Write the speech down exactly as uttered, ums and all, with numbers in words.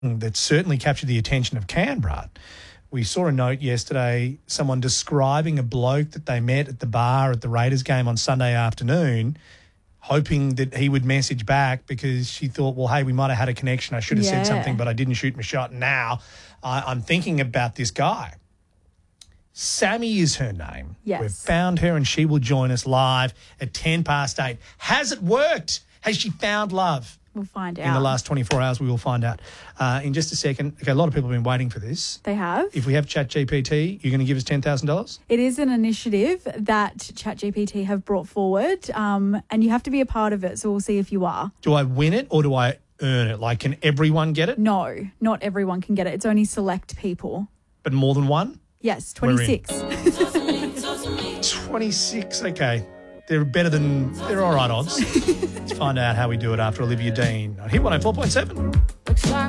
that certainly captured the attention of Canberra. We saw a note yesterday, someone describing a bloke that they met at the bar at the Raiders game on Sunday afternoon, hoping that he would message back because she thought, well, hey, we might have had a connection. I should have Yeah. said something, but I didn't shoot my shot. Now uh, I'm thinking about this guy. Sammy is her name. Yes. We've found her and she will join us live at ten past eight. Has it worked? Has she found love? We'll find out. In the last twenty-four hours, we will find out. Uh, in just a second. Okay, a lot of people have been waiting for this. They have. If we have ChatGPT, you're going to give us ten thousand dollars? It is an initiative that ChatGPT have brought forward, um, and you have to be a part of it, so we'll see if you are. Do I win it or do I earn it? Like, can everyone get it? No, not everyone can get it. It's only select people. But more than one? Yes, We're in. twenty-six. twenty-six, okay. They're better than, they're all right odds. Let's find out how we do it after Olivia Dean. Hit one oh four point seven.